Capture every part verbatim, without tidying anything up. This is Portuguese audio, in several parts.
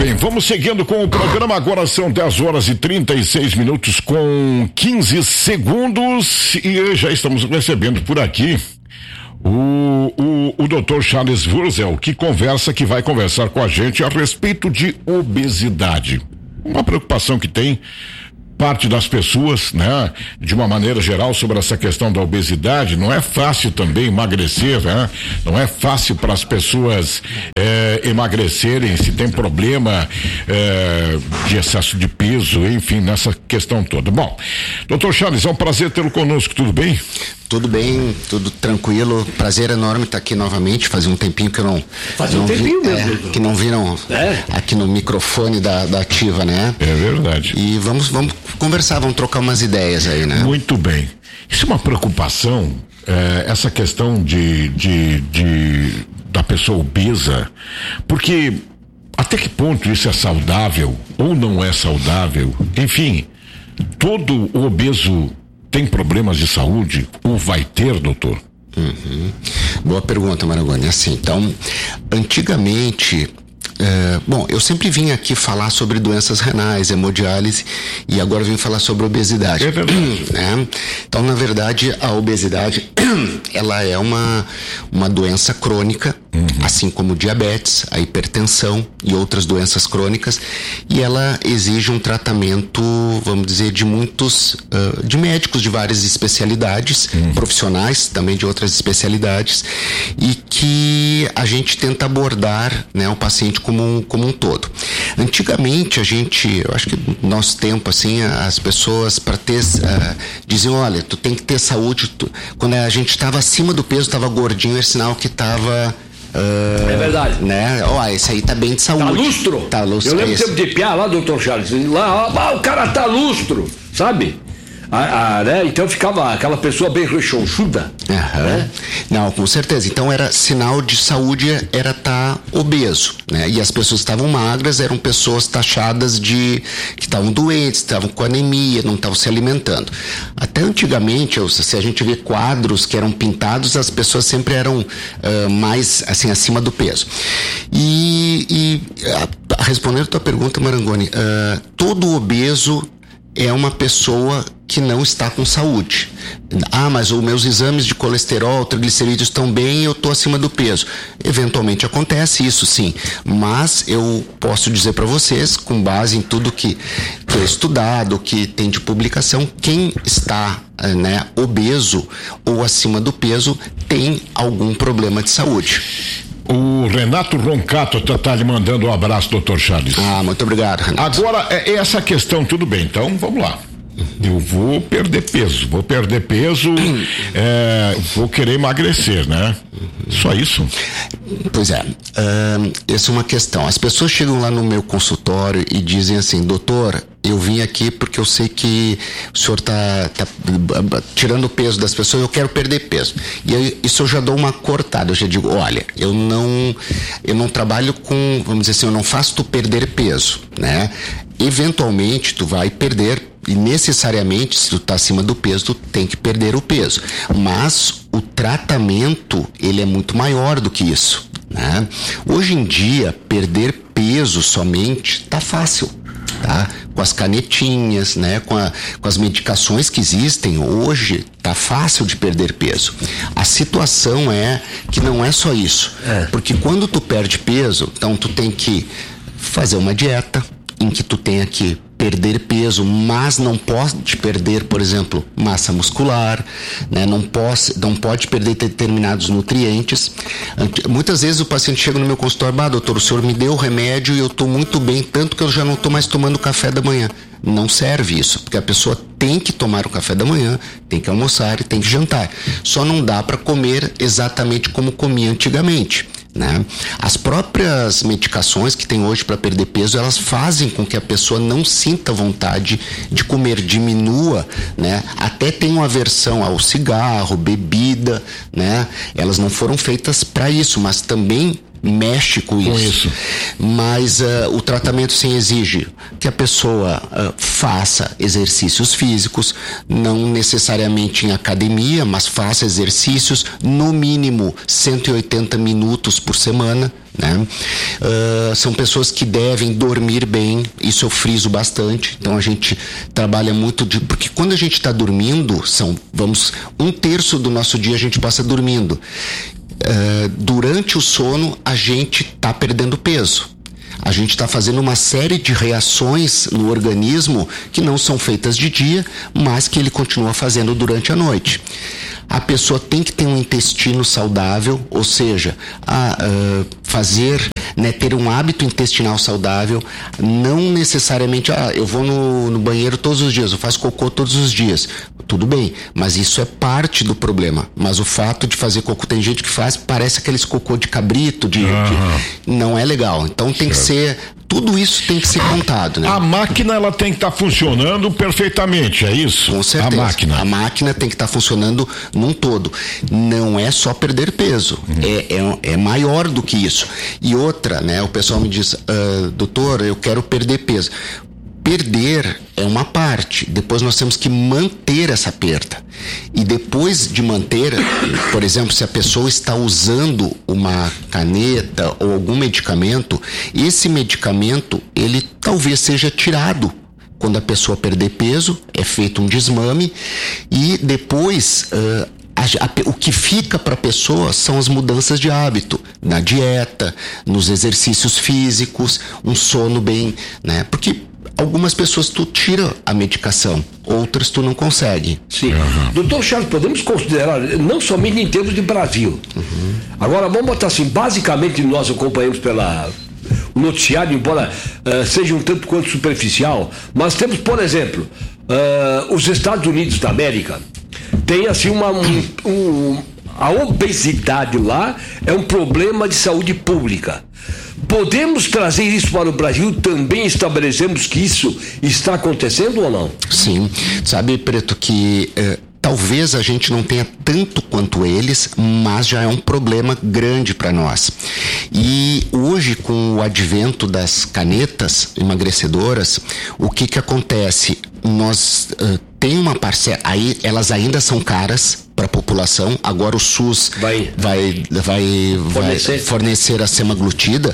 bem, vamos seguindo com o programa. Agora são dez horas e trinta e seis minutos com quinze segundos e já estamos recebendo por aqui o, o, o doutor Charles Wurzel, que conversa, que vai conversar com a gente a respeito de obesidade. Uma preocupação que tem parte das pessoas, né? De uma maneira geral, sobre essa questão da obesidade. Não é fácil também emagrecer, né? Não é fácil para as pessoas é, emagrecerem, se tem problema é, de excesso de peso, enfim, nessa questão toda. Bom, doutor Charles, é um prazer tê-lo conosco, tudo bem? Tudo bem, tudo tranquilo, prazer enorme estar aqui novamente, fazia um tempinho que eu não... Faz um não tempinho vi, mesmo. É, que não viram é. aqui no microfone da, da Ativa, né? É verdade. E vamos, vamos conversar, vamos trocar umas ideias aí, né? Muito bem. Isso é uma preocupação, é, essa questão de, de, de da pessoa obesa, porque até que ponto isso é saudável ou não é saudável? Enfim, todo obeso tem problemas de saúde ou vai ter, doutor? Uhum. Boa pergunta, Maragoni. Assim, então, antigamente, é, bom, eu sempre vim aqui falar sobre doenças renais, hemodiálise, e agora vim falar sobre obesidade. É verdade. Né? Então, na verdade, a obesidade, ela é uma, uma doença crônica, uhum. assim como diabetes, a hipertensão e outras doenças crônicas, e ela exige um tratamento, vamos dizer, de muitos, uh, de médicos de várias especialidades, uhum. profissionais também de outras especialidades, e que a gente tenta abordar, né, o paciente como um, como um todo. Antigamente, a gente, eu acho que no nosso tempo, assim, as pessoas, para ter, uh, diziam, olha, tu tem que ter saúde, tu, quando a gente estava acima do peso, estava gordinho, é sinal que estava... Uh, é verdade. Né? Ó, esse aí tá bem de saúde. Tá lustro. Tá lustro. Eu lembro esse. sempre de piar lá, doutor Charles. Lá, ó, o cara tá lustro, sabe? Ah, ah, né? Então ficava aquela pessoa bem rechonchuda. Uhum. Né? Não, com certeza. Então era sinal de saúde, era estar tá obeso, né? E as pessoas estavam magras, eram pessoas taxadas de que estavam doentes, estavam com anemia, não estavam se alimentando. Até antigamente, se a gente vê quadros que eram pintados, as pessoas sempre eram uh, mais assim acima do peso. E, e a, respondendo a tua pergunta, Marangoni, uh, todo obeso é uma pessoa que não está com saúde. Ah, mas os meus exames de colesterol, triglicerídeos estão bem e eu estou acima do peso. Eventualmente acontece isso, sim. Mas eu posso dizer para vocês, com base em tudo que, que é estudado, que tem de publicação, quem está, né, obeso ou acima do peso tem algum problema de saúde. O Renato Roncato tá, tá lhe mandando um abraço, doutor Charles. Ah, muito obrigado, Renato. Agora, é, essa questão, tudo bem, então vamos lá. Eu vou perder peso, vou perder peso, é, vou querer emagrecer, né? Só isso? Pois é, uh, essa é uma questão. As pessoas chegam lá no meu consultório e dizem assim, doutor, eu vim aqui porque eu sei que o senhor tá, tá tirando o peso das pessoas, eu quero perder peso. E aí, isso eu já dou uma cortada, eu já digo, olha, eu não, eu não trabalho com, vamos dizer assim, eu não faço tu perder peso, né? Eventualmente tu vai perder, e necessariamente, se tu está acima do peso, tu tem que perder o peso. Mas o tratamento, ele é muito maior do que isso, né? Hoje em dia, perder peso somente tá fácil, tá? Com as canetinhas, né? Com, a, com as medicações que existem hoje, tá fácil de perder peso. A situação é que não é só isso. É. Porque quando tu perde peso, então tu tem que fazer uma dieta em que tu tenha que perder peso, mas não pode perder, por exemplo, massa muscular, né? Não pode, não pode perder determinados nutrientes. Muitas vezes o paciente chega no meu consultório, bah, doutor, o senhor me deu o remédio e eu estou muito bem, tanto que eu já não estou mais tomando café da manhã. Não serve isso, porque a pessoa tem que tomar o café da manhã, tem que almoçar e tem que jantar. Só não dá para comer exatamente como comia antigamente, né? As próprias medicações que tem hoje para perder peso, elas fazem com que a pessoa não sinta vontade de comer, diminua, né? Até tem uma aversão ao cigarro, bebida, né? Elas não foram feitas para isso, mas também mexe com, com isso. isso. Mas uh, o tratamento sim exige que a pessoa uh, faça exercícios físicos, não necessariamente em academia, mas faça exercícios no mínimo cento e oitenta minutos por semana, né? Uh, são pessoas que devem dormir bem, isso eu friso bastante. Então a gente trabalha muito de... Porque quando a gente está dormindo, são, vamos, um terço do nosso dia a gente passa dormindo. Uh, durante o sono, a gente está perdendo peso. A gente está fazendo uma série de reações no organismo que não são feitas de dia, mas que ele continua fazendo durante a noite. A pessoa tem que ter um intestino saudável, ou seja, a, uh, fazer, né, ter um hábito intestinal saudável, não necessariamente, ah, eu vou no, no banheiro todos os dias, eu faço cocô todos os dias. Tudo bem, mas isso é parte do problema. Mas o fato de fazer cocô, tem gente que faz, parece aqueles cocô de cabrito, de, uhum. de não é legal. Então tem certo. que ser, tudo isso tem que ser contado, né? A máquina, ela tem que estar tá funcionando perfeitamente, é isso? Com certeza. A máquina. A máquina tem que estar tá funcionando num todo. Não é só perder peso, uhum. é, é, é maior do que isso. E outra, né? O pessoal me diz, ah, doutor, eu quero perder peso. Perder é uma parte, depois nós temos que manter essa perda. E depois de manter, por exemplo, se a pessoa está usando uma caneta ou algum medicamento, esse medicamento, ele talvez seja tirado. Quando a pessoa perder peso, é feito um desmame e depois... Uh, A, a, o que fica para a pessoa são as mudanças de hábito, na dieta, nos exercícios físicos, um sono bem, né? Porque algumas pessoas tu tira a medicação, outras tu não consegue. Sim. Uhum. Doutor Charles, podemos considerar, não somente em termos de Brasil. Uhum. Agora, vamos botar assim, basicamente nós acompanhamos pela... o noticiário, embora uh, seja um tanto quanto superficial, mas temos, por exemplo, uh, os Estados Unidos da América. Tem assim uma um, um, a obesidade lá é um problema de saúde pública. Podemos trazer isso para o Brasil? Também estabelecemos que isso está acontecendo ou não? Sim, sabe, Preto, que eh, talvez a gente não tenha tanto quanto eles, mas já é um problema grande para nós. E hoje, com o advento das canetas emagrecedoras, o que que acontece? Nós uh, tem uma parcela, aí elas ainda são caras para a população. Agora o SUS vai, vai, vai, fornecer. vai fornecer a semaglutida,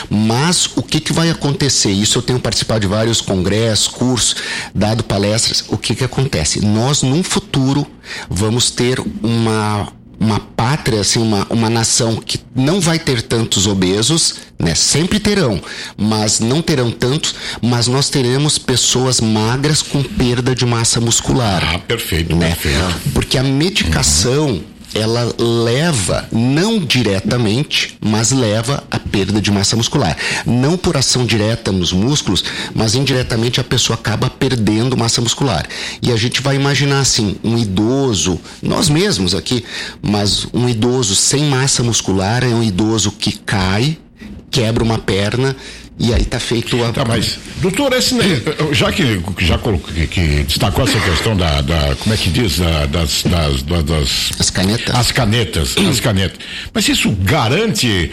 mas o que que vai acontecer? Isso eu tenho participado de vários congressos, cursos, dado palestras. O que que acontece? Nós, num futuro, vamos ter uma uma pátria, assim, uma, uma nação que não vai ter tantos obesos, né? Sempre terão, mas não terão tantos, mas nós teremos pessoas magras com perda de massa muscular. Ah, perfeito, né? perfeito. Porque a medicação, uhum. ela leva, não diretamente, mas leva à perda de massa muscular. Não por ação direta nos músculos, mas indiretamente a pessoa acaba perdendo massa muscular. E a gente vai imaginar assim, um idoso, nós mesmos aqui, mas um idoso sem massa muscular é um idoso que cai, quebra uma perna, e aí tá feito a... Tá, mas, doutor, esse, já que já que, que destacou essa questão da, da como é que diz, da, das, das, das, das... As canetas. As canetas, as canetas. Mas isso garante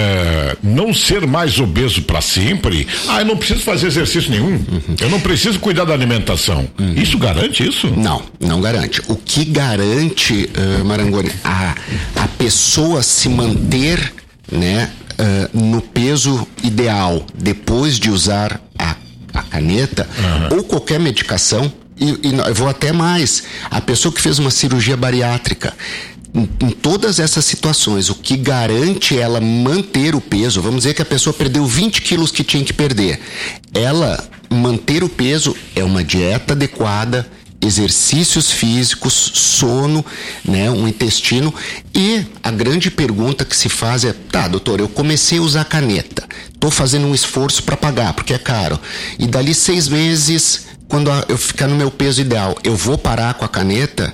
é, não ser mais obeso para sempre? Ah, eu não preciso fazer exercício nenhum. Uhum. Eu não preciso cuidar da alimentação. Uhum. Isso garante isso? Não, não garante. O que garante, uh, Marangoni, a, a pessoa se manter, né, Uh, no peso ideal depois de usar a, a caneta, uhum. ou qualquer medicação, e, e eu vou até mais, a pessoa que fez uma cirurgia bariátrica, em, em todas essas situações, o que garante ela manter o peso, vamos dizer que a pessoa perdeu vinte quilos que tinha que perder, ela manter o peso é uma dieta adequada, exercícios físicos, sono, né, um intestino. E a grande pergunta que se faz é, tá, doutor, eu comecei a usar caneta, tô fazendo um esforço para pagar, porque é caro, e dali seis meses, quando eu ficar no meu peso ideal, eu vou parar com a caneta?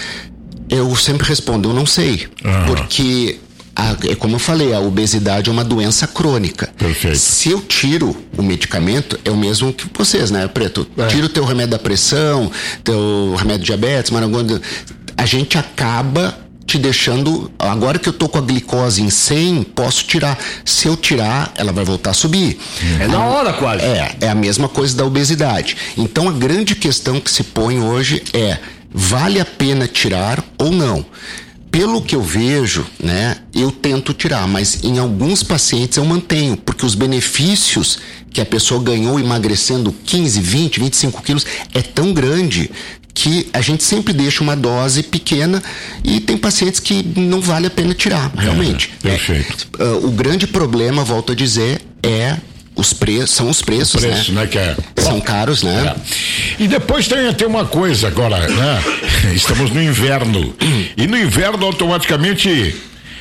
Eu sempre respondo, eu não sei, uhum. porque a, como eu falei, a obesidade é uma doença crônica. Perfeito. Se eu tiro o medicamento, é o mesmo que vocês, né, Preto? É. Tira o teu remédio da pressão, teu remédio de diabetes, maranguando, a gente acaba te deixando, agora que eu tô com a glicose em cem, posso tirar. Se eu tirar, ela vai voltar a subir. É na hora quase. É, é a mesma coisa da obesidade. Então a grande questão que se põe hoje é, vale a pena tirar ou não? pelo que eu vejo, né, eu tento tirar, mas em alguns pacientes eu mantenho, porque os benefícios que a pessoa ganhou emagrecendo quinze, vinte, vinte e cinco quilos é tão grande que a gente sempre deixa uma dose pequena e tem pacientes que não vale a pena tirar, realmente. É, perfeito. É, uh, o grande problema, volto a dizer, é os preços, são os preços, o preço, né? né? Que é... São caros, né? É. E depois tem, tem uma coisa agora, né? Estamos no inverno. E no inverno automaticamente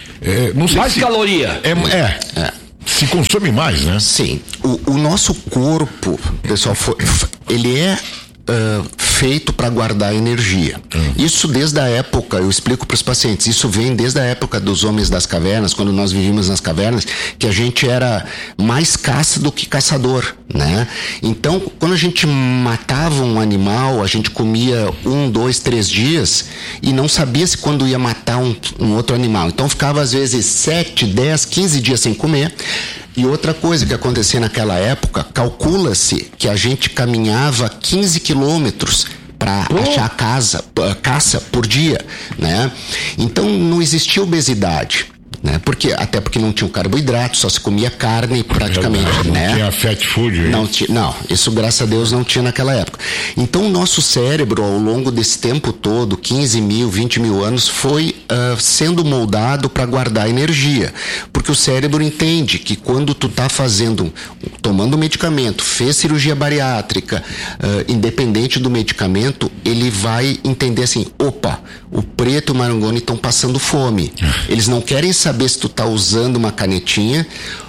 é, não sei mais se... caloria. É, é, é. Se consome mais, né? Sim. O, o nosso corpo, pessoal, foi, ele é Uh, feito para guardar energia. Hum. Isso desde a época, eu explico para os pacientes, isso vem desde a época dos homens das cavernas, quando nós vivíamos nas cavernas, que a gente era mais caça do que caçador, né? Então, quando a gente matava um animal, a gente comia um, dois, três dias e não sabia se quando ia matar um, um outro animal. Então, ficava às vezes sete, dez, quinze dias sem comer. E outra coisa que acontecia naquela época, calcula-se que a gente caminhava quinze quilômetros para oh. achar casa, caça por dia, né? Então não existia obesidade, né? Porque, até porque não tinha carboidrato, só se comia carne praticamente, não, não né? Não tinha fat food. Não, ti, não, isso graças a Deus não tinha naquela época. Então o nosso cérebro, ao longo desse tempo todo, quinze mil, vinte mil anos, foi uh, sendo moldado para guardar energia. Porque o cérebro entende que quando tu tá fazendo, tomando medicamento, fez cirurgia bariátrica, uh, independente do medicamento, ele vai entender assim, opa, o Preto e o Marangoni estão passando fome. Eles não querem saber se tu tá usando uma canetinha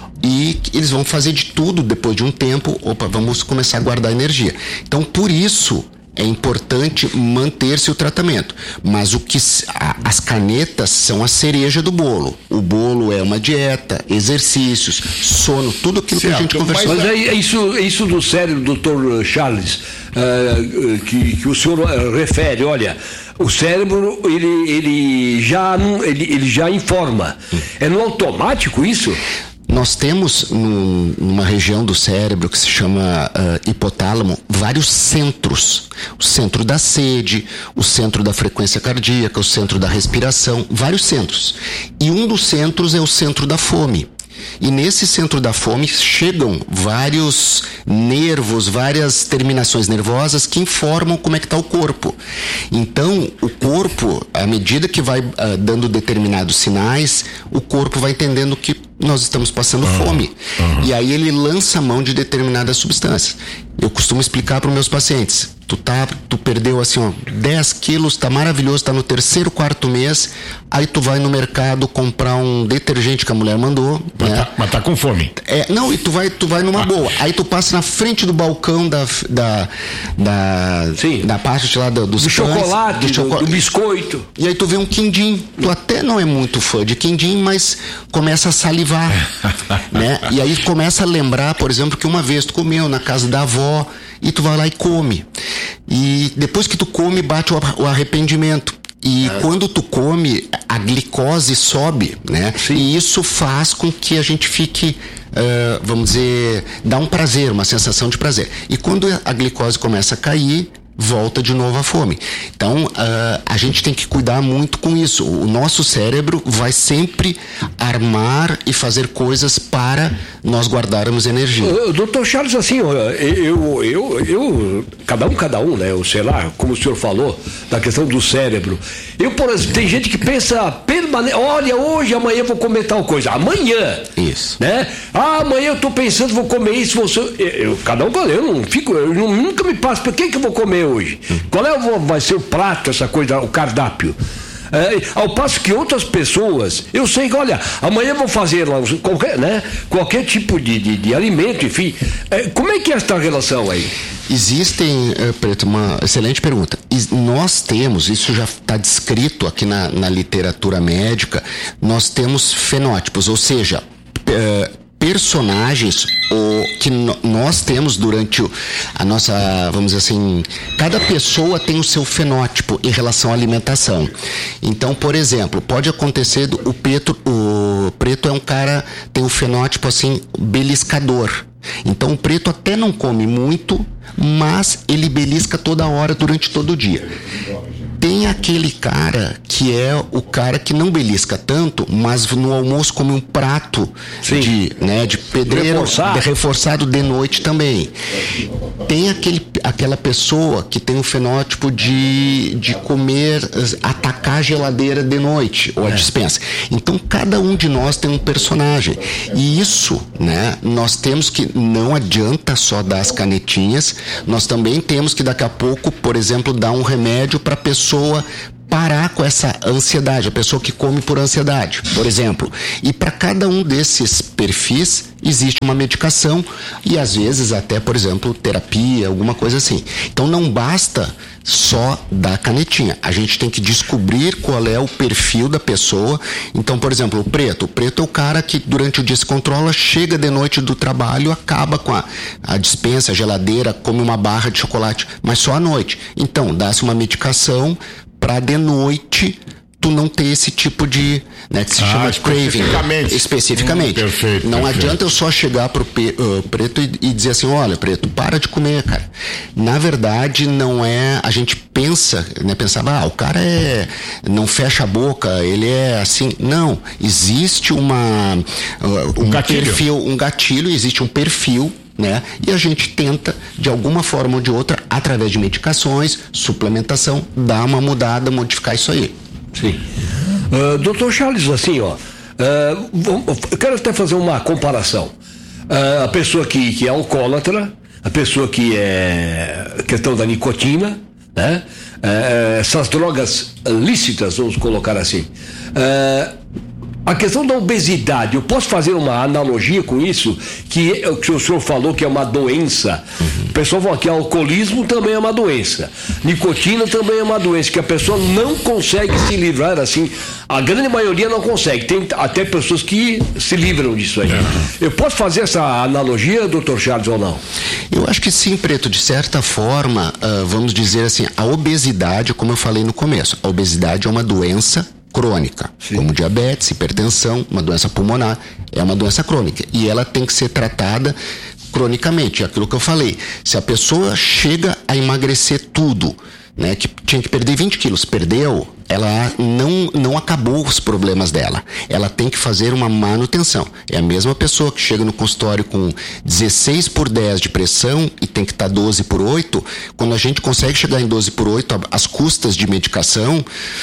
e eles vão fazer de tudo depois de um tempo, opa, vamos começar a guardar energia. Então, por isso é importante manter-se o tratamento. Mas o que a, as canetas são a cereja do bolo. O bolo é uma dieta, exercícios, sono, tudo aquilo certo, que a gente conversou. Mas é, é isso, é isso do cérebro, doutor Charles, uh, que, que o senhor uh, refere, olha, o cérebro, ele, ele, já, ele, ele já informa. Hum. É no automático isso? Nós temos num, numa região do cérebro que se chama uh, hipotálamo vários centros. O centro da sede, o centro da frequência cardíaca, o centro da respiração, vários centros. E um dos centros é o centro da fome. E nesse centro da fome chegam vários nervos, várias terminações nervosas que informam como é que está o corpo. Então, o corpo, à medida que vai uh, dando determinados sinais, o corpo vai entendendo que nós estamos passando uhum. fome. Uhum. E aí ele lança a mão de determinadas substâncias. Eu costumo explicar para os meus pacientes, tu, tá, tu perdeu assim, ó, dez quilos, tá maravilhoso, tá no terceiro, quarto mês, aí tu vai no mercado comprar um detergente que a mulher mandou. Mas, né? tá, mas tá com fome. É, não, e tu vai, tu vai numa ah. boa. Aí tu passa na frente do balcão da da, da, da parte lá do, dos do pães, chocolate, do, chocolate. Do, do biscoito. E aí tu vê um quindim. Tu até não é muito fã de quindim, mas começa a salivar, né? E aí começa a lembrar, por exemplo, que uma vez tu comeu na casa da avó e tu vai lá e come. E depois que tu come, bate o arrependimento. E é. quando tu come, a glicose sobe, né? Sim. E isso faz com que a gente fique, uh, vamos dizer, dá um prazer, uma sensação de prazer. E quando a glicose começa a cair, volta de novo a fome. Então, uh, a gente tem que cuidar muito com isso. O nosso cérebro vai sempre armar e fazer coisas para nós guardarmos energia. Uh, doutor Charles, assim, eu, eu, eu, cada um, cada um, né? Eu sei lá, como o senhor falou, da questão do cérebro. Eu, por exemplo, tem gente que pensa permanente, olha, hoje, amanhã eu vou comer tal coisa. Amanhã. Isso. Né? Ah, amanhã eu tô pensando, vou comer isso, vou ser... eu, eu, cada um, eu não fico, eu nunca me passo, por que que eu vou comer hoje? Hum. Qual é o, vai ser o prato, essa coisa, o cardápio? É, ao passo que outras pessoas, eu sei que, olha, amanhã eu vou fazer lá, qualquer, né, qualquer tipo de, de, de alimento, enfim. É, como é que é esta relação aí? Existem, uh, Preto, uma excelente pergunta. Nós temos, isso já está descrito aqui na, na literatura médica, nós temos fenótipos, ou seja, uh, personagens o, que no, nós temos durante o, a nossa, vamos dizer assim, cada pessoa tem o seu fenótipo em relação à alimentação. Então, por exemplo, pode acontecer, do, o, preto, o preto é um cara, tem um fenótipo assim, beliscador. Então o preto até não come muito, mas ele belisca toda hora durante todo o dia. tem aquele cara que é o cara que não belisca tanto, mas no almoço come um prato Sim. de, né, de pedreiro reforçado. De, reforçado de noite também. Tem aquele, aquela pessoa que tem um fenótipo de, de comer, atacar a geladeira de noite, ou a é. despensa. Então, cada um de nós tem um personagem. E isso, né, nós temos que, não adianta só dar as canetinhas, nós também temos que daqui a pouco, por exemplo, dar um remédio para a pessoa parar com essa ansiedade, a pessoa que come por ansiedade, por exemplo. E para cada um desses perfis existe uma medicação e às vezes até, por exemplo, terapia, alguma coisa assim. Então não basta só dar canetinha. A gente tem que descobrir qual é o perfil da pessoa. Então, por exemplo, o preto. O preto é o cara que durante o dia se controla, chega de noite do trabalho, acaba com a, a despensa, a geladeira, come uma barra de chocolate, mas só à noite. Então, dá-se uma medicação para de noite tu não ter esse tipo de, né, que se ah, chama de craving. Especificamente. Especificamente. Hum, perfeito, não perfeito. adianta eu só chegar pro pe, uh, preto e, e dizer assim, olha, preto, para de comer, cara. Na verdade, não é, a gente pensa, né, pensava, ah, o cara é, não fecha a boca, ele é assim. Não, existe uma, uh, um, um perfil, um gatilho, existe um perfil, né? E a gente tenta, de alguma forma ou de outra, através de medicações, suplementação, dar uma mudada, modificar isso aí. Sim. Uh, doutor Charles, assim, ó, uh, eu quero até fazer uma comparação. Uh, a pessoa que, que é alcoólatra, a pessoa que é questão da nicotina, né? Uh, essas drogas lícitas, vamos colocar assim. Uh, A questão da obesidade, eu posso fazer uma analogia com isso, que é o que o senhor falou que é uma doença. Uhum. O pessoal fala que alcoolismo também é uma doença. Nicotina também é uma doença, que a pessoa não consegue se livrar, assim, a grande maioria não consegue. Tem até pessoas que se livram disso aí. Uhum. Eu posso fazer essa analogia, doutor Charles, ou não? Eu acho que sim, Preto. De certa forma, uh, vamos dizer assim, a obesidade, como eu falei no começo, a obesidade é uma doença crônica, sim, como diabetes, hipertensão, uma doença pulmonar, é uma doença crônica e ela tem que ser tratada cronicamente, é aquilo que eu falei. Se a pessoa chega a emagrecer tudo, né, que tinha que perder vinte quilos, perdeu, ela não, não acabou os problemas dela, ela tem que fazer uma manutenção. É a mesma pessoa que chega no consultório com dezesseis por dez de pressão e tem que estar doze por oito, quando a gente consegue chegar em doze por oito, as custas de medicação,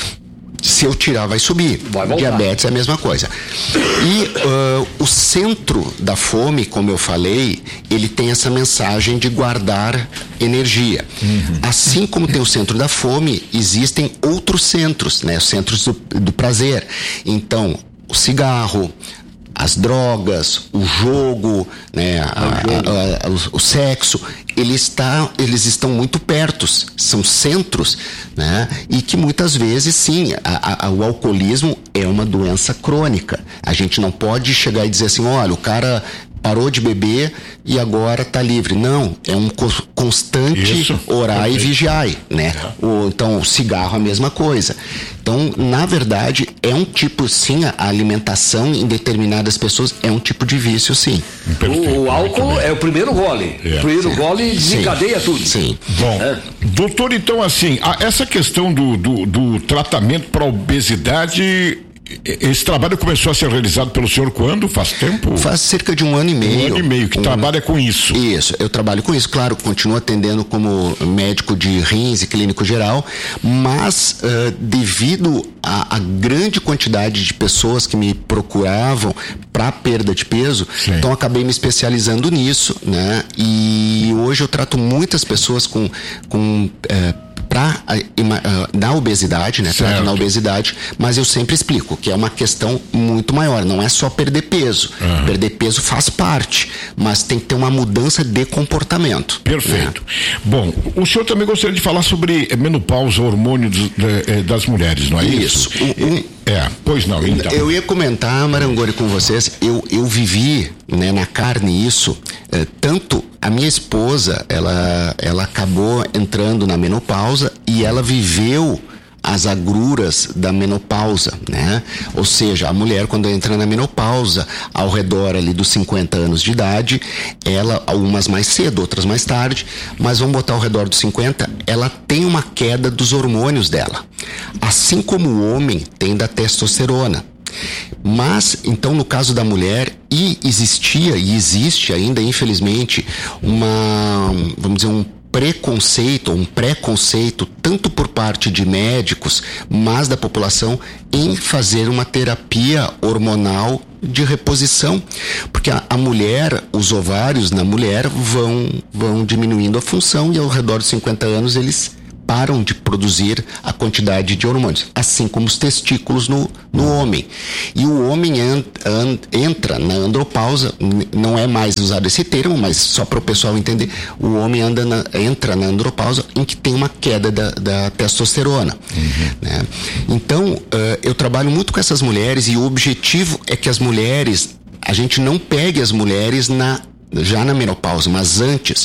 se eu tirar, vai subir. Vai Diabetes é a mesma coisa. E uh, o centro da fome, como eu falei, ele tem essa mensagem de guardar energia. Uhum. Assim como tem o centro da fome, existem outros centros, né? Os centros do, do prazer. Então, o cigarro, as drogas, o jogo, né, a, a, a, o, o sexo, ele está, eles estão muito perto, são centros, né, e que muitas vezes, sim, a, a, o alcoolismo é uma doença crônica. A gente não pode chegar e dizer assim, olha, o cara parou de beber e agora está livre. Não, é um constante Isso. orar e vigiar, né? É. O, então, o cigarro é a mesma coisa. Então, na verdade, é um tipo, sim, a alimentação em determinadas pessoas é um tipo de vício, sim. O, o álcool é o primeiro gole. É. O primeiro sim. gole desencadeia sim. tudo. Sim. Bom, é. doutor, então, assim, essa questão do, do, do tratamento para obesidade, esse trabalho começou a ser realizado pelo senhor quando? Faz tempo? Faz cerca de um ano e meio. Um ano e meio que um trabalha ano... com isso. Isso, eu trabalho com isso, claro, continuo atendendo como médico de rins e clínico geral, mas uh, devido à grande quantidade de pessoas que me procuravam para perda de peso, sim, então acabei me especializando nisso, né? E hoje eu trato muitas pessoas com... com uh, Pra, uh, na obesidade, né? Trato na obesidade, mas eu sempre explico que é uma questão muito maior, não é só perder peso. Uhum. Perder peso faz parte, mas tem que ter uma mudança de comportamento. Perfeito. Né? Bom, o senhor também gostaria de falar sobre menopausa, hormônio dos, de, das mulheres, não é isso? Isso. O, um, é, pois não, então. Eu ia comentar, Marangoni, com vocês, eu, eu vivi, né, na carne isso, eh, tanto a minha esposa, ela, ela acabou entrando na menopausa e ela viveu as agruras da menopausa, né? Ou seja, a mulher quando entra na menopausa, ao redor ali dos cinquenta anos de idade, ela, algumas mais cedo, outras mais tarde, mas vamos botar ao redor dos cinquenta, ela tem uma queda dos hormônios dela. Assim como o homem tem da testosterona. Mas, então, no caso da mulher, e existia e existe ainda, infelizmente, uma, vamos dizer, um preconceito, um preconceito, tanto por parte de médicos, mas da população, em fazer uma terapia hormonal de reposição, porque a, a mulher, os ovários na mulher vão, vão diminuindo a função e ao redor dos cinquenta anos eles param de produzir a quantidade de hormônios, assim como os testículos no, no homem. E o homem an, an, entra na andropausa, não é mais usado esse termo, mas só para o pessoal entender, o homem anda na, entra na andropausa em que tem uma queda da, da testosterona. Uhum. Né? Então, uh, eu trabalho muito com essas mulheres e o objetivo é que as mulheres, a gente não pegue as mulheres na já na menopausa, mas antes,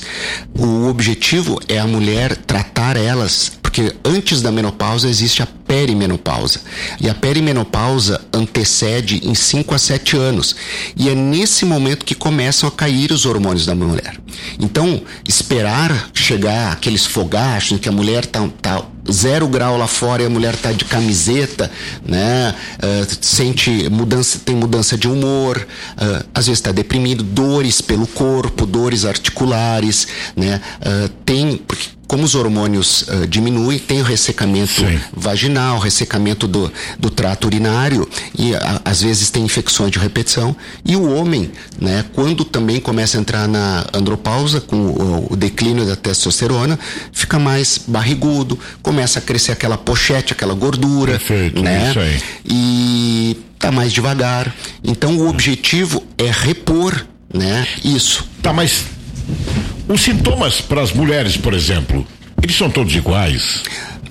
o objetivo é a mulher tratar elas, porque antes da menopausa existe a perimenopausa, e a perimenopausa antecede em cinco a sete anos, e é nesse momento que começam a cair os hormônios da mulher. Então, esperar chegar aqueles fogachos em que a mulher tá, tá zero grau lá fora e a mulher tá de camiseta, né? Uh, sente mudança, tem mudança de humor, uh, às vezes está deprimido, dores pelo corpo, dores articulares, né? Uh, tem, porque como os hormônios uh, diminuem, tem o ressecamento Sim. vaginal, ressecamento do, do trato urinário e a, às vezes tem infecções de repetição. E o homem, né, quando também começa a entrar na andropausa, com o, o declínio da testosterona, fica mais barrigudo, começa a crescer aquela pochete, aquela gordura, Perfeito, né? Isso aí. E tá mais devagar. Então o objetivo é repor, né, isso. Tá, mas os sintomas para as mulheres, por exemplo, eles são todos iguais?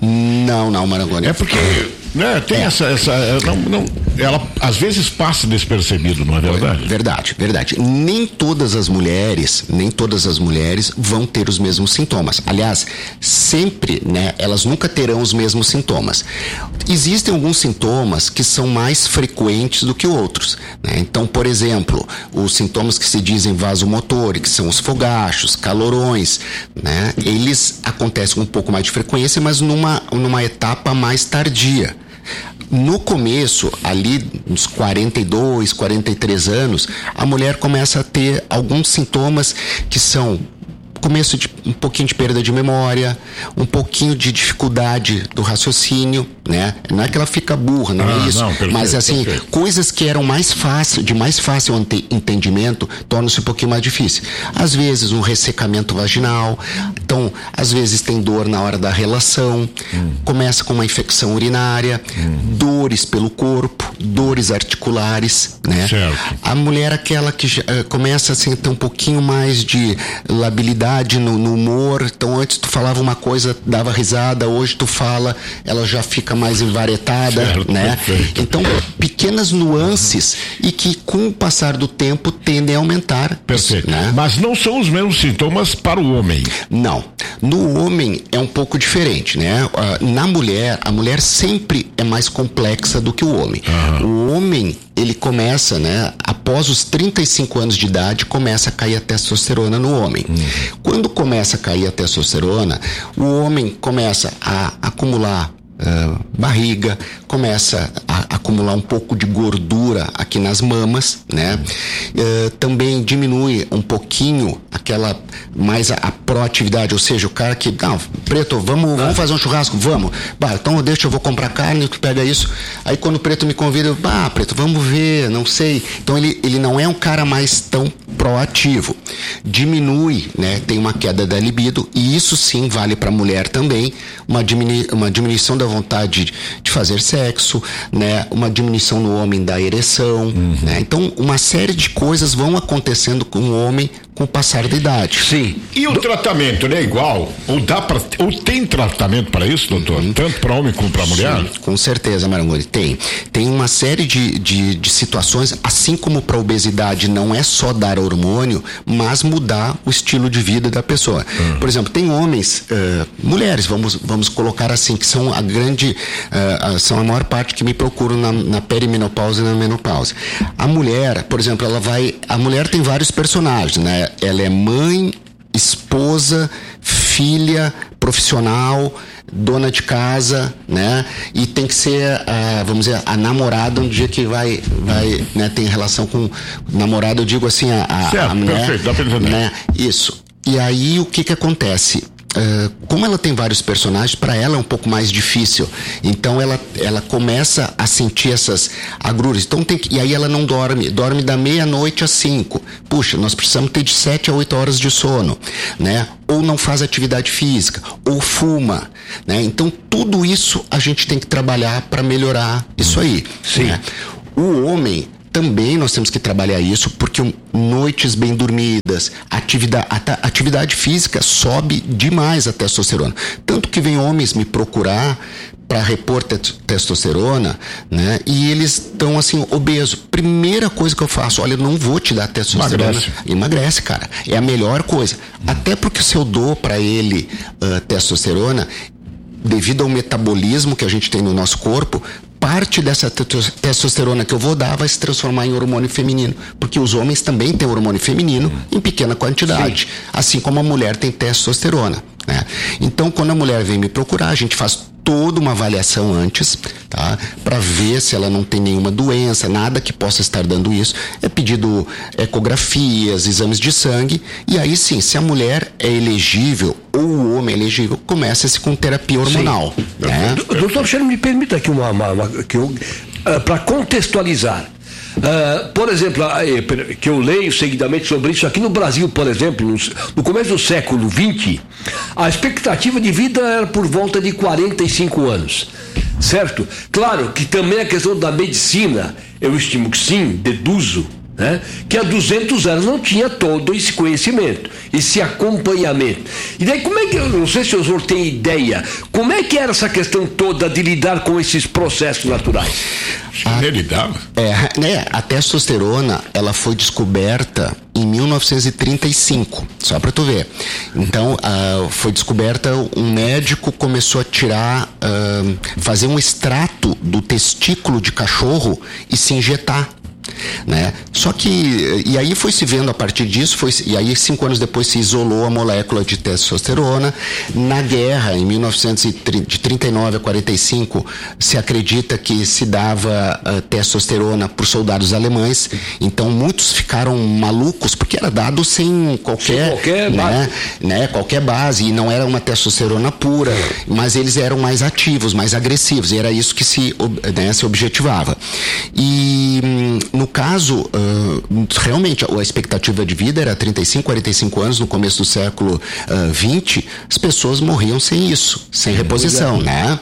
Não, não, Marangoni. É porque, né, tem é. essa, essa não, não, ela às vezes passa despercebido, não é verdade? Verdade, verdade. Nem todas as mulheres, nem todas as mulheres vão ter os mesmos sintomas. Aliás, sempre, né, elas nunca terão os mesmos sintomas. Existem alguns sintomas que são mais frequentes do que outros, né? Então, por exemplo, os sintomas que se dizem vasomotor, que são os fogachos, calorões, né? Eles acontecem com um pouco mais de frequência, mas numa, numa etapa mais tardia. No começo, ali nos quarenta e dois, quarenta e três anos, a mulher começa a ter alguns sintomas que são começo de um pouquinho de perda de memória, um pouquinho de dificuldade do raciocínio, né? Não é que ela fica burra, não ah, é isso, não, perfeito, mas assim, perfeito. Coisas que eram mais fácil, de mais fácil entendimento, tornam-se um pouquinho mais difícil. Às vezes um ressecamento vaginal, então às vezes tem dor na hora da relação, hum. começa com uma infecção urinária, hum. dores pelo corpo, dores articulares, né? Certo. A mulher aquela que já, uh, começa assim, a ter um pouquinho mais de labilidade No, no humor, então antes tu falava uma coisa, dava risada, hoje tu fala, ela já fica mais envaretada, certo, né? Perfeito. Então, pequenas nuances e que com o passar do tempo tendem a aumentar. Perfeito. Né? Mas não são os mesmos sintomas para o homem. Não. No homem é um pouco diferente, né? Na mulher, a mulher sempre é mais complexa do que o homem. Uhum. O homem, ele começa, né? Após os trinta e cinco anos de idade, começa a cair a testosterona no homem. Uhum. Quando começa a cair a testosterona, o homem começa a acumular uh, barriga, começa a acumular um pouco de gordura aqui nas mamas, né? Uh, também diminui um pouquinho aquela mais a, a proatividade, ou seja, o cara que, não, Preto, vamos, vamos fazer um churrasco, vamos. Bah, então deixa, eu vou comprar carne, tu pega isso. Aí quando o Preto me convida, eu, ah, Preto, vamos ver, não sei. Então ele, ele não é um cara mais tão proativo. Diminui, né? Tem uma queda da libido, e isso sim vale para a mulher também, uma, diminu, uma diminuição da vontade de fazer sexo, né? Uma diminuição no homem da ereção, uhum. né? Então uma série de coisas vão acontecendo com o homem com o passar da idade. Sim. E o Do... tratamento, ele é igual? Ou dá para, ou tem tratamento para isso, doutor? Uhum. Tanto para homem como para mulher? Sim, com certeza, Marangoni, tem. Tem uma série de, de, de situações, assim como para obesidade não é só dar hormônio, mas mudar o estilo de vida da pessoa. Uhum. Por exemplo, tem homens, uh, mulheres, vamos, vamos colocar assim, que são a grande, uh, são a maior parte que me procuram na, na perimenopausa e na menopausa. A mulher, por exemplo, ela vai, a mulher tem vários personagens, né? Ela é mãe, esposa, filha, profissional, dona de casa, né? E tem que ser, a, vamos dizer, a namorada um dia que vai, vai, né? Tem relação com namorada, eu digo assim, a, a, certo, a mulher, perfeito, dá pra entender. Né? Isso. E aí o que que acontece? Uh, como ela tem vários personagens, para ela é um pouco mais difícil. Então ela, ela começa a sentir essas agruras. Então tem que, e aí ela não dorme, dorme da meia-noite às cinco. Puxa, nós precisamos ter de sete a oito horas de sono, né? Ou não faz atividade física, ou fuma, né? Então tudo isso a gente tem que trabalhar para melhorar isso aí. Sim. Né? O homem também nós temos que trabalhar isso, porque noites bem dormidas, atividade, a atividade física sobe demais a testosterona. Tanto que vem homens me procurar para repor te- testosterona, né? E eles estão assim, obesos. Primeira coisa que eu faço, olha, eu não vou te dar testosterona. Emagrece. Emagrece, cara. É a melhor coisa. Hum. Até porque se eu dou para ele uh, testosterona, devido ao metabolismo que a gente tem no nosso corpo, parte dessa testosterona que eu vou dar vai se transformar em hormônio feminino, porque os homens também têm hormônio feminino em pequena quantidade, sim, assim como a mulher tem testosterona, né? Então, quando a mulher vem me procurar, a gente faz toda uma avaliação antes, tá? Para ver se ela não tem nenhuma doença, nada que possa estar dando isso. É pedido ecografias, exames de sangue, e aí sim, se a mulher é elegível ou o homem é elegível, começa-se com terapia hormonal. Né? Doutor Cheiro, me permita aqui uma, uma, uma que eu, uh, para contextualizar. Uh, por exemplo, uh, que eu leio seguidamente sobre isso aqui no Brasil, por exemplo, no, no começo do século vinte, a expectativa de vida era por volta de quarenta e cinco anos, certo? Claro que também a questão da medicina, eu estimo que sim, deduzo, né? Que há duzentos anos não tinha todo esse conhecimento, esse acompanhamento. E daí como é que, eu não sei se o senhor tem ideia, como é que era essa questão toda de lidar com esses processos naturais? A, Ele lidava? É, né, a testosterona, ela foi descoberta em mil novecentos e trinta e cinco, só para tu ver. Então, uh, foi descoberta, um médico começou a tirar, uh, fazer um extrato do testículo de cachorro e se injetar. Né? Só que, e aí foi se vendo a partir disso, foi, e aí cinco anos depois se isolou a molécula de testosterona. Na guerra, em mil novecentos e trinta, de trinta e nove a quarenta e cinco, se acredita que se dava uh, testosterona por soldados alemães, então muitos ficaram malucos, porque era dado sem qualquer, sem qualquer, né, base. Né, qualquer base, e não era uma testosterona pura, mas eles eram mais ativos, mais agressivos, e era isso que se, né, se objetivava. E no caso, uh, realmente a expectativa de vida era trinta e cinco, quarenta e cinco anos. No começo do século uh, vinte, as pessoas morriam sem isso, sem reposição, né?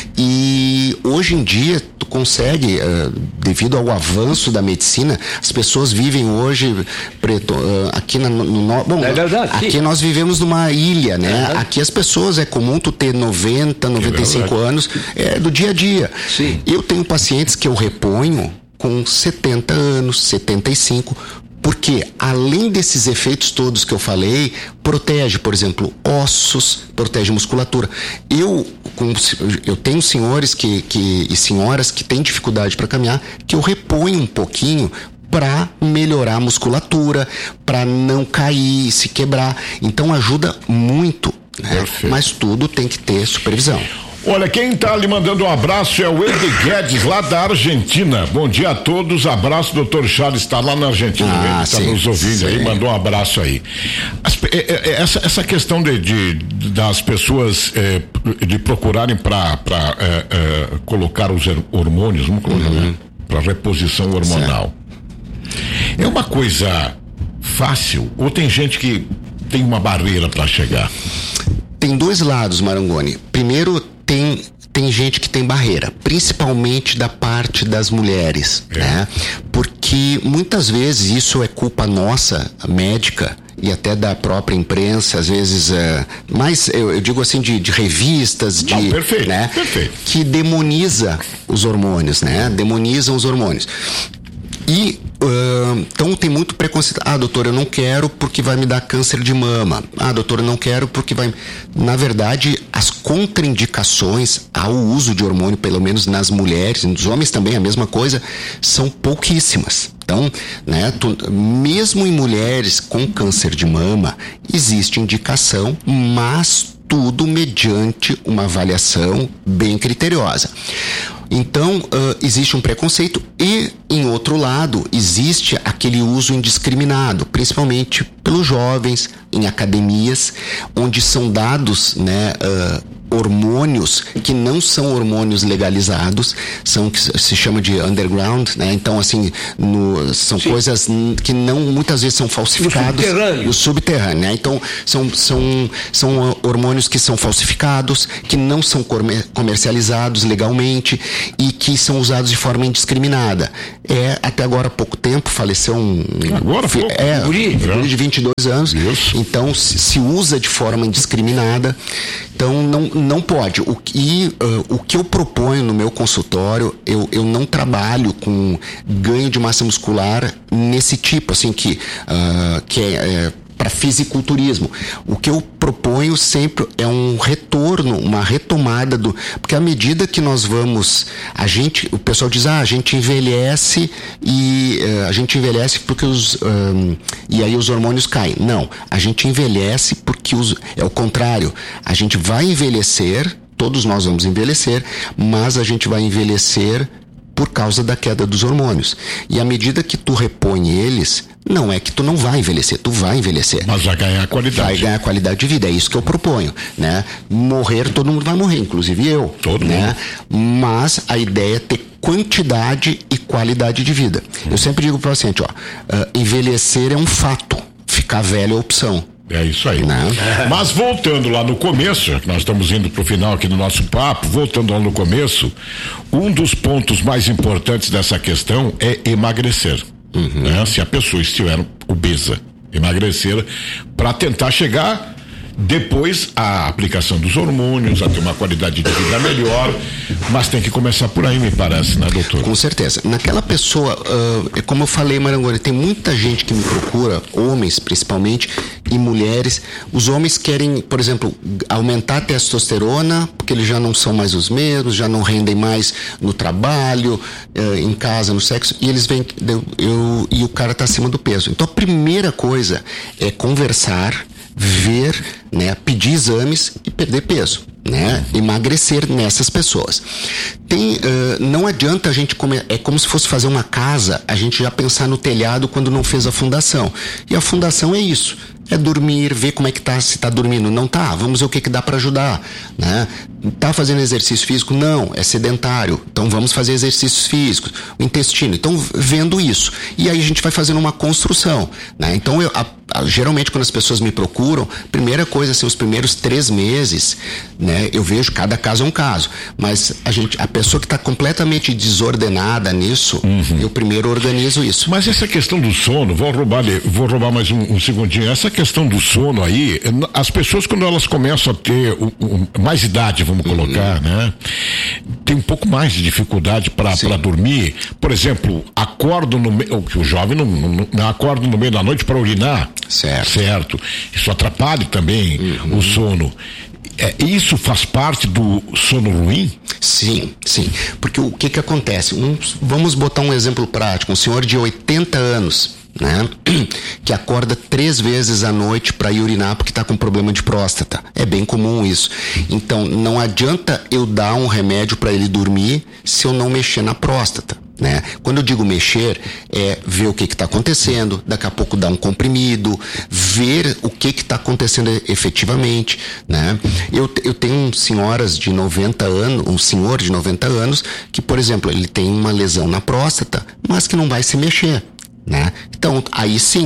E hoje em dia tu consegue, uh, devido ao avanço da medicina, as pessoas vivem hoje preto, uh, aqui na, no, no bom, é verdade, aqui sim. Nós vivemos numa ilha, né? É aqui as pessoas, é comum tu ter noventa, noventa e cinco é anos, é do dia a dia. Sim. Eu tenho pacientes que eu reponho com setenta anos, setenta e cinco, porque além desses efeitos todos que eu falei, protege, por exemplo, ossos, protege musculatura. Eu, com, eu tenho senhores que, que, e senhoras que têm dificuldade para caminhar, que eu reponho um pouquinho para melhorar a musculatura, para não cair, se quebrar. Então ajuda muito, né? Mas tudo tem que ter supervisão. Olha, quem tá lhe mandando um abraço é o Ed Guedes, lá da Argentina. Bom dia a todos, abraço, doutor Charles, está lá na Argentina, ah, está nos ouvindo sim. Aí, mandou um abraço aí. As, essa, essa questão de, de das pessoas é, de procurarem para é, é, colocar os hormônios, vamos colocar, uhum. né? Para reposição hormonal. Certo. É uma coisa fácil ou tem gente que tem uma barreira para chegar? Tem dois lados, Marangoni. Primeiro, tem tem gente que tem barreira, principalmente da parte das mulheres, é. né? Porque muitas vezes isso é culpa nossa, médica, e até da própria imprensa, às vezes, é, mais, eu, eu digo assim, de, de revistas, de, Não, perfeito, né? perfeito. que demoniza os hormônios, né? Demonizam os hormônios. E, uh, então tem muito preconceito. Ah, doutor, eu não quero porque vai me dar câncer de mama. Ah, doutor, eu não quero porque vai... Na verdade, as contraindicações ao uso de hormônio, pelo menos nas mulheres, e nos homens também a mesma coisa, são pouquíssimas. Então, né, tu, mesmo em mulheres com câncer de mama, existe indicação, mas tudo mediante uma avaliação bem criteriosa. Então, uh, existe um preconceito e, em outro lado, existe aquele uso indiscriminado, principalmente pelos jovens, em academias, onde são dados, né, uh, hormônios que não são hormônios legalizados, são que se chama de underground, né? Então, assim, no, são Sim. coisas que não, muitas vezes são falsificados. O subterrâneo. O subterrâneo, né? Então, são, são, são hormônios que são falsificados, que não são comercializados legalmente e que são usados de forma indiscriminada. É, até agora há pouco tempo, faleceu um... Agora foi? É, um guri. guri de vinte e dois anos. Isso. Então, se, se usa de forma indiscriminada. Então, não, não pode. O, e uh, o que eu proponho no meu consultório, eu, eu não trabalho com ganho de massa muscular nesse tipo, assim, que, uh, que é... é para fisiculturismo. O que eu proponho sempre é um retorno, uma retomada do... Porque à medida que nós vamos... A gente, o pessoal diz, ah, a gente envelhece e... Uh, a gente envelhece porque os... Um, e aí os hormônios caem. Não, a gente envelhece porque os... É o contrário. A gente vai envelhecer, todos nós vamos envelhecer, mas a gente vai envelhecer por causa da queda dos hormônios. E à medida que tu repõe eles, não é que tu não vai envelhecer, tu vai envelhecer. Mas vai ganhar qualidade. Vai ganhar qualidade de vida, é isso que eu proponho, né? Morrer, todo mundo vai morrer, inclusive eu. Todo né? mundo. Mas a ideia é ter quantidade e qualidade de vida. Hum. Eu sempre digo para o paciente, ó, uh, envelhecer é um fato, ficar velho é opção. É isso aí. Não. Mas voltando lá no começo, nós estamos indo para o final aqui do nosso papo, voltando lá no começo, um dos pontos mais importantes dessa questão é emagrecer. Uhum. Né? Se a pessoa estiver obesa, emagrecer para tentar chegar depois à aplicação dos hormônios, a ter uma qualidade de vida melhor, mas tem que começar por aí, me parece, né, doutor? Com certeza. Naquela pessoa, uh, como eu falei, Marangoni, tem muita gente que me procura, homens principalmente, e mulheres. Os homens querem, por exemplo, aumentar a testosterona, porque eles já não são mais os mesmos, já não rendem mais no trabalho, uh, em casa, no sexo, e eles vêm, eu, eu, e o cara está acima do peso. Então a primeira coisa é conversar, ver, né, pedir exames e perder peso, né, emagrecer nessas pessoas. Tem, uh, não adianta a gente comer, é como se fosse fazer uma casa, a gente já pensar no telhado quando não fez a fundação. E a fundação é isso, é dormir, ver como é que tá, se tá dormindo, não tá, vamos ver o que que dá para ajudar, né? Tá fazendo exercício físico? Não, é sedentário, então vamos fazer exercícios físicos, o intestino, então vendo isso, e aí a gente vai fazendo uma construção, né? Então eu, a, a, geralmente quando as pessoas me procuram, primeira coisa, assim, os primeiros três meses, né, eu vejo, cada caso é um caso, mas a gente, a pessoa que está completamente desordenada nisso, uhum. eu primeiro organizo isso. Mas essa questão do sono, vou roubar, vou roubar mais um, um segundinho, essa questão do sono aí, as pessoas quando elas começam a ter um, um, mais idade, vamos colocar, uhum. né? Tem um pouco mais de dificuldade para dormir. Por exemplo, acordo no meio, o jovem não, não, não acorda no meio da noite para urinar. Certo. Certo. Isso atrapalha também uhum. o sono. É, isso faz parte do sono ruim? Sim, sim. Porque o que que acontece? Um, vamos botar um exemplo prático. Um senhor de oitenta anos, né, que acorda três vezes à noite para ir urinar porque está com problema de próstata. É bem comum isso. Então, não adianta eu dar um remédio para ele dormir se eu não mexer na próstata. Né? Quando eu digo mexer, é ver o que está acontecendo, daqui a pouco dar um comprimido, ver o que está acontecendo efetivamente, né? Eu, eu tenho senhoras de noventa anos, um senhor de noventa anos, que, por exemplo, ele tem uma lesão na próstata, mas que não vai se mexer, né? Então, aí sim,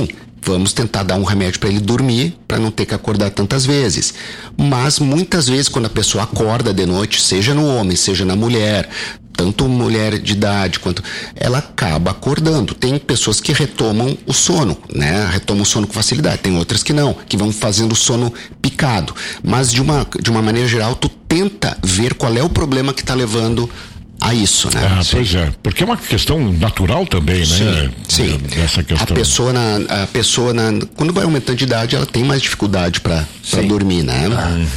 vamos tentar dar um remédio para ele dormir, para não ter que acordar tantas vezes. Mas muitas vezes quando a pessoa acorda de noite, seja no homem, seja na mulher, tanto mulher de idade quanto, ela acaba acordando. Tem pessoas que retomam o sono, né? Retomam o sono com facilidade. Tem outras que não, que vão fazendo o sono picado. Mas de uma, de uma maneira geral, tu tenta ver qual é o problema que está levando a isso, né? Ah, pois é, porque é uma questão natural também, né? Sim, sim. Essa questão. A pessoa, na, a pessoa na, quando vai aumentando de idade, ela tem mais dificuldade para dormir, né?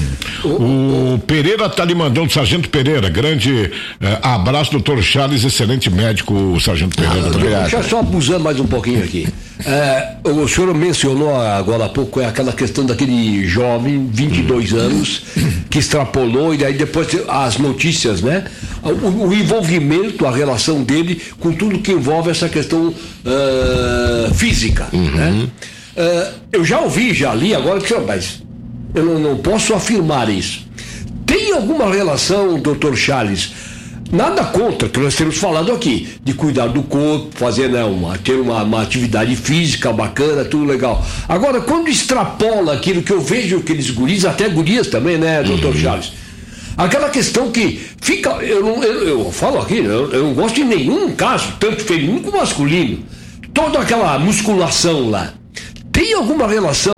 Uhum. O Pereira tá lhe mandando, Sargento Pereira, grande eh, abraço, doutor Charles, excelente médico, o Sargento Pereira. Ah, obrigado. Deixa eu só abusando mais um pouquinho aqui. É, o senhor mencionou agora há pouco é aquela questão daquele jovem, vinte e dois anos, que extrapolou e daí depois as notícias, né? O, o envolvimento, a relação dele com tudo que envolve essa questão uh, física, uhum. né? Uh, eu já ouvi, já li agora, que, mas eu não, não posso afirmar isso. Tem alguma relação, doutor Charles? Nada contra que nós temos falado aqui, de cuidar do corpo, fazer, né, uma, ter uma, uma atividade física bacana, tudo legal. Agora, quando extrapola aquilo que eu vejo aqueles guris, até gurias também, né, doutor uhum. Charles? Aquela questão que fica, eu, não, eu, eu falo aqui, eu, eu não gosto de nenhum caso, tanto feminino como masculino, toda aquela musculação lá. Tem alguma relação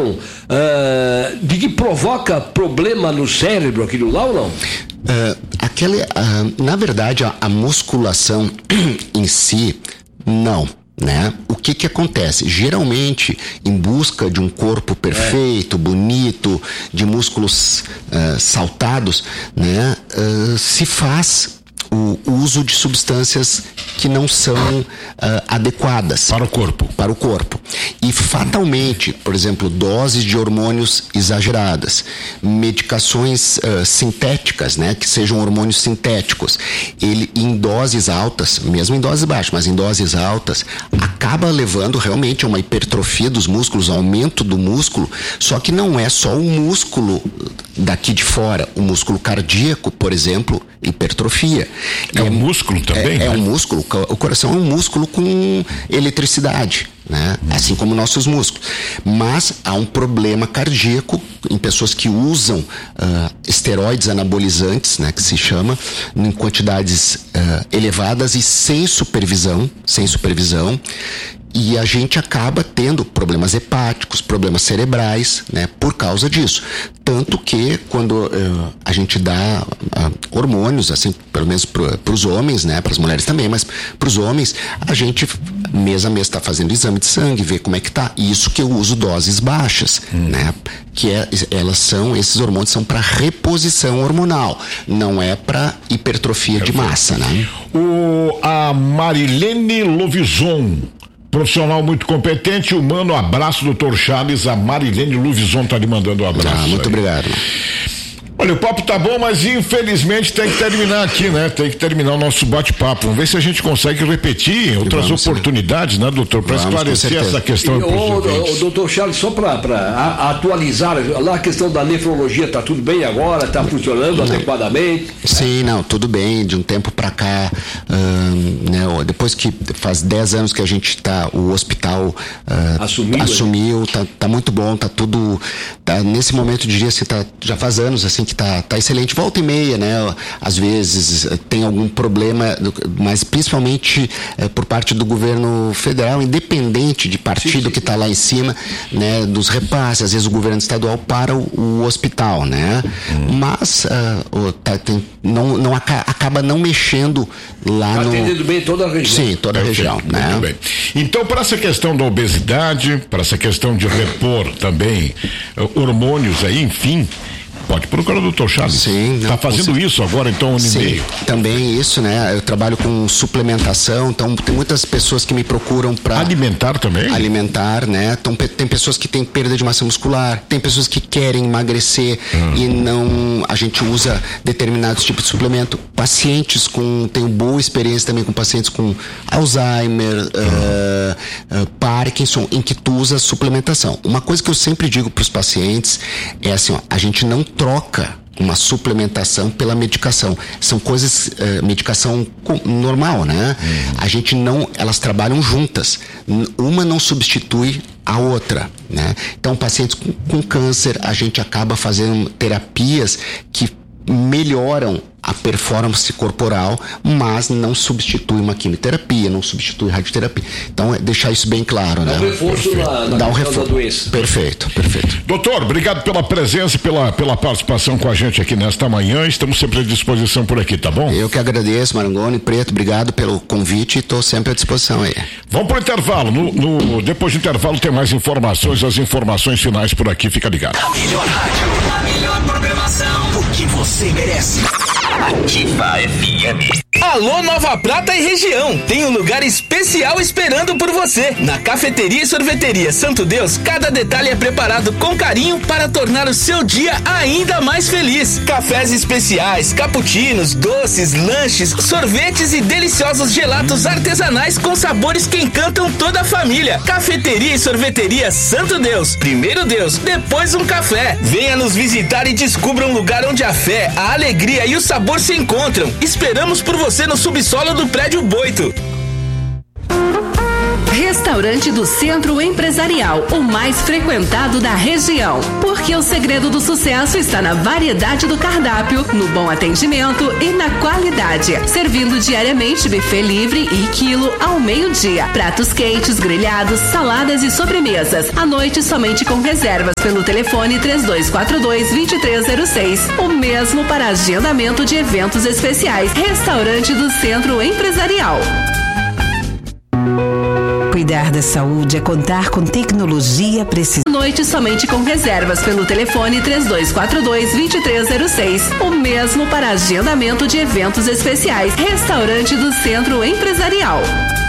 uh, de que provoca problema no cérebro aquilo lá ou não? Uh, aquele, uh, na verdade, a, a musculação em si, não. Né? O que que acontece? Geralmente, em busca de um corpo perfeito, é. bonito, de músculos uh, saltados, né? Uh, se faz o uso de substâncias que não são uh, adequadas para o corpo. Para o corpo. E fatalmente, por exemplo, doses de hormônios exageradas, medicações uh, sintéticas, né, que sejam hormônios sintéticos, ele em doses altas, mesmo em doses baixas, mas em doses altas, acaba levando realmente a uma hipertrofia dos músculos, aumento do músculo, só que não é só o músculo daqui de fora, o músculo cardíaco, por exemplo, hipertrofia. É, é um músculo também? É, né? é um músculo, o coração é um músculo com eletricidade, né? Hum. Assim como nossos músculos. Mas há um problema cardíaco em pessoas que usam uh, esteroides anabolizantes, né? Que se chama, em quantidades uh, elevadas e sem supervisão, sem supervisão. E a gente acaba tendo problemas hepáticos, problemas cerebrais, né, por causa disso. Tanto que quando uh, a gente dá uh, hormônios, assim, pelo menos para os homens, né, para as mulheres também, mas para os homens, a gente mês a mês está fazendo exame de sangue, vê como é que tá. Isso que eu uso doses baixas, hum. né, que é, elas são, esses hormônios são para reposição hormonal, não é para hipertrofia de massa, né? O, a Marilene Lovison, profissional muito competente, humano, abraço, doutor Charles. A Marilene Luvison tá lhe mandando um abraço. Ah, muito aí. Obrigado. Olha, o papo tá bom, mas infelizmente tem que terminar aqui, né? Tem que terminar o nosso bate-papo. Vamos ver se a gente consegue repetir outras vamos, oportunidades, sim. né, doutor? Para esclarecer essa questão. E, o, o, o doutor Charles, só para atualizar, lá a questão da nefrologia tá tudo bem agora? Tá funcionando não. adequadamente? Sim, não, tudo bem. De um tempo para cá, hum, né, depois que faz dez anos que a gente tá, o hospital uh, assumiu, assumiu tá, tá muito bom, tá tudo, tá, nesse momento, eu diria assim, tá, já faz anos, assim, que tá, tá excelente, volta e meia, né? Às vezes tem algum problema, mas principalmente é, por parte do governo federal, independente de partido sim, sim. que está lá em cima, né? Dos repasses, às vezes o governo estadual para o, o hospital, né? Hum. Mas uh, tá, tem, não, não acaba não mexendo lá tá no... atendendo bem toda a região. Sim, toda a região, muito né? Bem. Então, para essa questão da obesidade, para essa questão de repor também uh, hormônios aí, enfim, pode procurar o doutor Charles. Sim. Está fazendo isso agora, então, um ano e meio. Também isso, né? Eu trabalho com suplementação, então tem muitas pessoas que me procuram para... Alimentar também? Alimentar, né? Então tem pessoas que têm perda de massa muscular, tem pessoas que querem emagrecer hum. e não... A gente usa determinados tipos de suplemento. Pacientes com... Tenho boa experiência também com pacientes com Alzheimer, hum. uh, uh, Parkinson, em que tu usa suplementação. Uma coisa que eu sempre digo para os pacientes é assim, ó, a gente não troca uma suplementação pela medicação. São coisas, eh, medicação normal, né? Uhum. A gente não, elas trabalham juntas. Uma não substitui a outra, né? Então, pacientes com, com câncer, a gente acaba fazendo terapias que melhoram a performance corporal, mas não substitui uma quimioterapia, não substitui radioterapia. Então, é deixar isso bem claro, Dá né? um reforço na, na Dá um reforço reforço. da doença. Perfeito, perfeito. Doutor, obrigado pela presença e pela, pela participação com a gente aqui nesta manhã. Estamos sempre à disposição por aqui, tá bom? Eu que agradeço, Marangoni, Preto, obrigado pelo convite e estou sempre à disposição aí. Vamos pro intervalo. No, no, depois do intervalo tem mais informações, as informações finais por aqui. Fica ligado. A melhor rádio, a melhor programação, o que você merece. Ativa F M. Alô Nova Prata e região, tem um lugar especial esperando por você. Na Cafeteria e Sorveteria Santo Deus, cada detalhe é preparado com carinho para tornar o seu dia ainda mais feliz. Cafés especiais, cappuccinos, doces, lanches, sorvetes e deliciosos gelatos artesanais com sabores que encantam toda a família. Cafeteria e Sorveteria Santo Deus, primeiro Deus, depois um café. Venha nos visitar e descubra um lugar onde a fé, a alegria e o sabor se encontram. Esperamos por você no subsolo do prédio Boito. Restaurante do Centro Empresarial, o mais frequentado da região. Porque o segredo do sucesso está na variedade do cardápio, no bom atendimento e na qualidade. Servindo diariamente buffet livre e quilo ao meio-dia. Pratos quentes, grelhados, saladas e sobremesas. À noite somente com reservas pelo telefone três dois quatro dois, dois três zero seis. O mesmo para agendamento de eventos especiais. Restaurante do Centro Empresarial. Cuidar da saúde é contar com tecnologia precisa. Noite somente com reservas pelo telefone três dois quatro dois, dois três zero seis. O mesmo para agendamento de eventos especiais. Restaurante do Centro Empresarial.